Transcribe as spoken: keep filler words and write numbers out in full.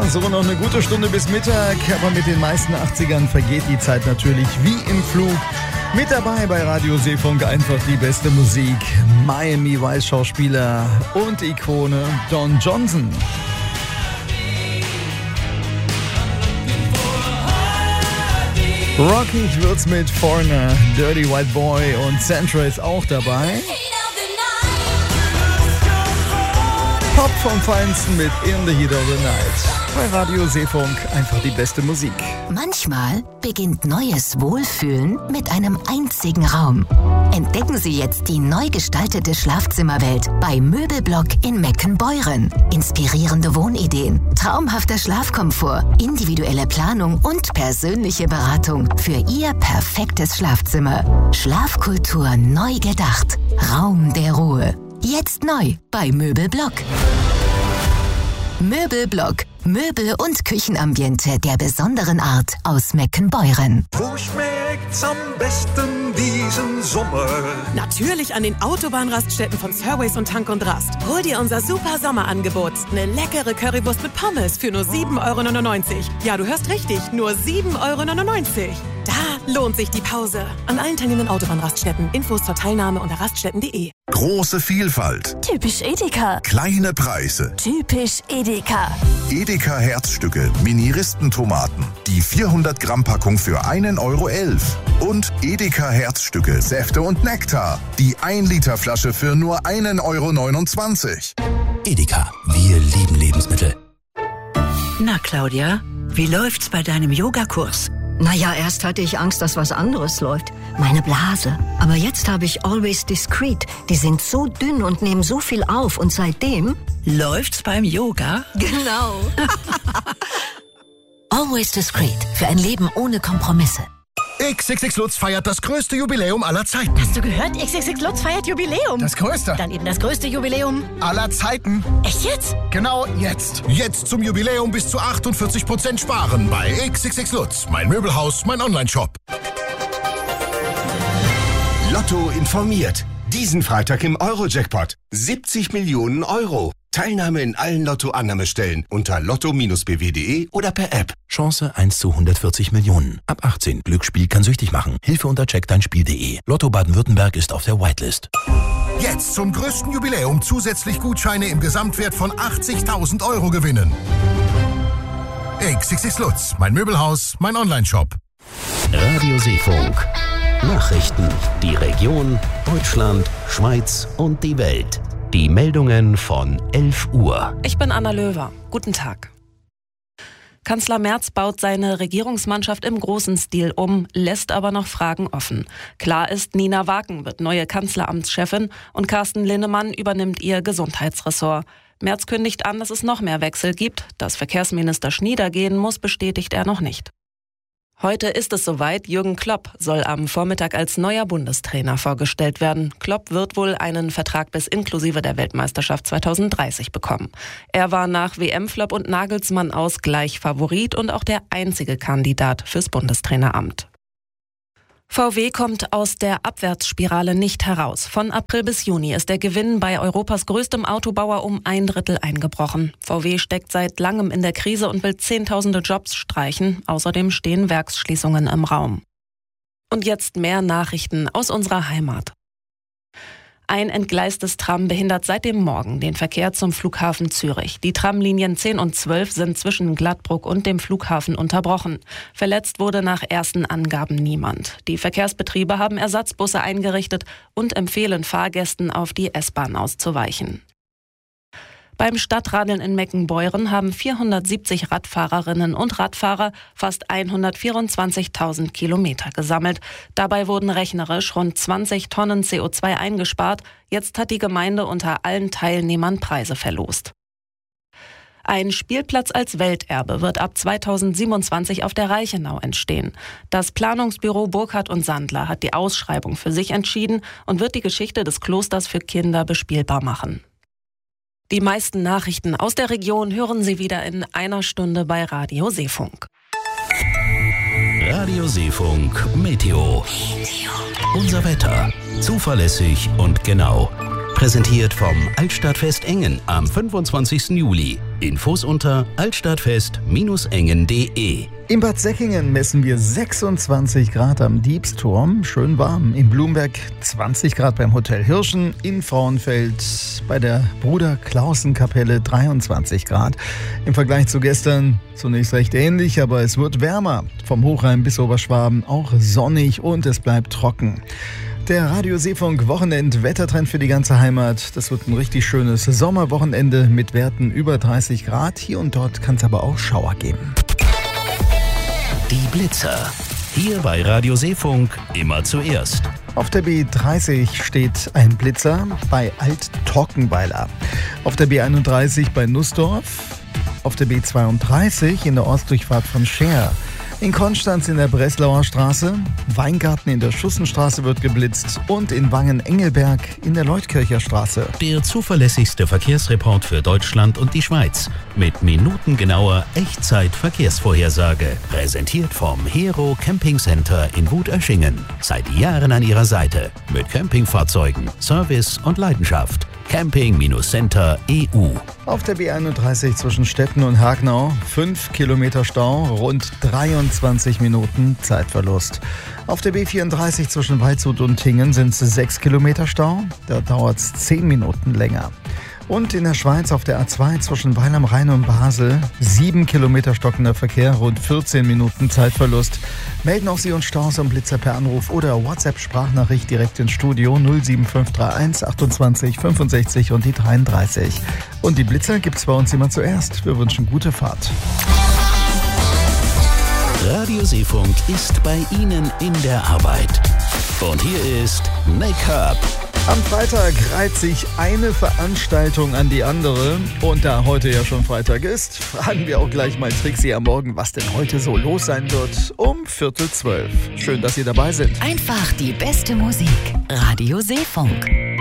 so noch eine gute Stunde bis Mittag, aber mit den meisten achtzigern vergeht die Zeit natürlich wie im Flug. Mit dabei bei Radio Seefunk einfach die beste Musik. Miami Vice Schauspieler und Ikone Don Johnson. Rockig wird's mit Foreigner, Dirty White Boy und Central ist auch dabei. Pop vom Feinsten mit In the Heat of the Night. Bei Radio Seefunk einfach die beste Musik. Manchmal beginnt neues Wohlfühlen mit einem einzigen Raum. Entdecken Sie jetzt die neu gestaltete Schlafzimmerwelt bei Möbelblock in Meckenbeuren. Inspirierende Wohnideen, traumhafter Schlafkomfort, individuelle Planung und persönliche Beratung für Ihr perfektes Schlafzimmer. Schlafkultur neu gedacht. Raum der Ruhe. Jetzt neu bei Möbelblock. Möbelblock. Möbel- und Küchenambiente der besonderen Art aus Meckenbeuren. Wo schmeckt's am besten diesen Sommer? Natürlich an den Autobahnraststätten von Surways und Tank und Rast. Hol dir unser super Sommerangebot. Eine leckere Currywurst mit Pommes für nur sieben Euro neunundneunzig. Ja, du hörst richtig, nur sieben Euro neunundneunzig. Da lohnt sich die Pause. An allen teilnehmenden Autobahnraststätten. Infos zur Teilnahme unter raststätten punkt de. Große Vielfalt. Typisch Edeka. Kleine Preise. Typisch Edeka. Edeka Herzstücke, Mini-Ristentomaten. Die vierhundert Gramm Packung für einen Euro elf. Und Edeka Herzstücke, Säfte und Nektar. Die ein Liter Flasche für nur einen Euro neunundzwanzig. Edeka, wir lieben Lebensmittel. Na Claudia, wie läuft's bei deinem Yogakurs? Naja, erst hatte ich Angst, dass was anderes läuft. Meine Blase. Aber jetzt habe ich Always Discreet. Die sind so dünn und nehmen so viel auf. Und seitdem... Läuft's beim Yoga? Genau. Always Discreet. Für ein Leben ohne Kompromisse. X X X Lutz feiert das größte Jubiläum aller Zeiten. Hast du gehört? X X X Lutz feiert Jubiläum. Das größte. Dann eben das größte Jubiläum aller Zeiten. Echt jetzt? Genau jetzt. Jetzt zum Jubiläum bis zu achtundvierzig Prozent sparen bei X X X Lutz. Mein Möbelhaus, mein Online-Shop. Lotto informiert. Diesen Freitag im Euro-Jackpot. siebzig Millionen Euro. Teilnahme in allen Lotto-Annahmestellen unter lotto Bindestrich b w punkt de oder per App. Chance eins zu hundertvierzig Millionen. Ab achtzehn. Glücksspiel kann süchtig machen. Hilfe unter check dein spiel punkt de. Lotto Baden-Württemberg ist auf der Whitelist. Jetzt zum größten Jubiläum zusätzlich Gutscheine im Gesamtwert von achtzigtausend Euro gewinnen. X X X Lutz. Mein Möbelhaus, mein Online-Shop. Radio Seefunk. Nachrichten. Die Region, Deutschland, Schweiz und die Welt. Die Meldungen von elf Uhr. Ich bin Anna Löwer. Guten Tag. Kanzler Merz baut seine Regierungsmannschaft im großen Stil um, lässt aber noch Fragen offen. Klar ist, Nina Waken wird neue Kanzleramtschefin und Carsten Linnemann übernimmt ihr Gesundheitsressort. Merz kündigt an, dass es noch mehr Wechsel gibt. Dass Verkehrsminister Schnieder gehen muss, bestätigt er noch nicht. Heute ist es soweit, Jürgen Klopp soll am Vormittag als neuer Bundestrainer vorgestellt werden. Klopp wird wohl einen Vertrag bis inklusive der Weltmeisterschaft zweitausenddreißig bekommen. Er war nach W M-Flop und Nagelsmann aus gleich Favorit und auch der einzige Kandidat fürs Bundestraineramt. V W kommt aus der Abwärtsspirale nicht heraus. Von April bis Juni ist der Gewinn bei Europas größtem Autobauer um ein Drittel eingebrochen. V W steckt seit langem in der Krise und will Zehntausende Jobs streichen. Außerdem stehen Werksschließungen im Raum. Und jetzt mehr Nachrichten aus unserer Heimat. Ein entgleistes Tram behindert seit dem Morgen den Verkehr zum Flughafen Zürich. Die Tramlinien zehn und zwölf sind zwischen Gladbruck und dem Flughafen unterbrochen. Verletzt wurde nach ersten Angaben niemand. Die Verkehrsbetriebe haben Ersatzbusse eingerichtet und empfehlen Fahrgästen, auf die S-Bahn auszuweichen. Beim Stadtradeln in Meckenbeuren haben vierhundertsiebzig Radfahrerinnen und Radfahrer fast hundertvierundzwanzigtausend Kilometer gesammelt. Dabei wurden rechnerisch rund zwanzig Tonnen C O zwei eingespart. Jetzt hat die Gemeinde unter allen Teilnehmern Preise verlost. Ein Spielplatz als Welterbe wird ab zweitausendsiebenundzwanzig auf der Reichenau entstehen. Das Planungsbüro Burkhardt und Sandler hat die Ausschreibung für sich entschieden und wird die Geschichte des Klosters für Kinder bespielbar machen. Die meisten Nachrichten aus der Region hören Sie wieder in einer Stunde bei Radio Seefunk. Radio Seefunk Meteo. Unser Wetter. Zuverlässig und genau. Präsentiert vom Altstadtfest Engen am fünfundzwanzigsten Juli. Infos unter altstadtfest-engen punkt de. In Bad Säckingen messen wir sechsundzwanzig Grad am Diebsturm, schön warm. In Blumberg zwanzig Grad beim Hotel Hirschen, in Frauenfeld bei der Bruder-Klausen-Kapelle dreiundzwanzig Grad. Im Vergleich zu gestern zunächst recht ähnlich, aber es wird wärmer. Vom Hochrhein bis Oberschwaben auch sonnig und es bleibt trocken. Der Radio Seefunk Wochenend-Wettertrend für die ganze Heimat. Das wird ein richtig schönes Sommerwochenende mit Werten über dreißig Grad. Hier und dort kann es aber auch Schauer geben. Die Blitzer. Hier bei Radio Seefunk immer zuerst. Auf der B dreißig steht ein Blitzer bei Alt-Trockenweiler. Auf der B einunddreißig bei Nussdorf. Auf der B zweiunddreißig in der Ostdurchfahrt von Scheer. In Konstanz in der Breslauer Straße, Weingarten in der Schussenstraße wird geblitzt und in Wangen-Engelberg in der Leutkircher Straße. Der zuverlässigste Verkehrsreport für Deutschland und die Schweiz mit minutengenauer Echtzeit-Verkehrsvorhersage. Präsentiert vom Hero Camping Center in Wutöschingen. Seit Jahren an ihrer Seite mit Campingfahrzeugen, Service und Leidenschaft. Camping Center E U. Auf der B einunddreißig zwischen Stetten und Hagnau fünf Kilometer Stau, rund dreiundzwanzig Minuten Zeitverlust. Auf der B vierunddreißig zwischen Waldshut und Tingen sind es sechs Kilometer Stau, da dauert es zehn Minuten länger. Und in der Schweiz auf der A zwei zwischen Weil am Rhein und Basel sieben Kilometer stockender Verkehr, rund vierzehn Minuten Zeitverlust. Melden auch Sie uns Staus und Blitzer per Anruf oder WhatsApp-Sprachnachricht direkt ins Studio null sieben fünf drei eins achtundzwanzig fünfundsechzig und die dreiunddreißig. Und die Blitzer gibt's bei uns immer zuerst. Wir wünschen gute Fahrt. Radio Seefunk ist bei Ihnen in der Arbeit. Und hier ist Make-up. Am Freitag reiht sich eine Veranstaltung an die andere. Und da heute ja schon Freitag ist, fragen wir auch gleich mal Trixie am Morgen, was denn heute so los sein wird. Um Viertel zwölf. Schön, dass Sie dabei sind. Einfach die beste Musik. Radio Seefunk.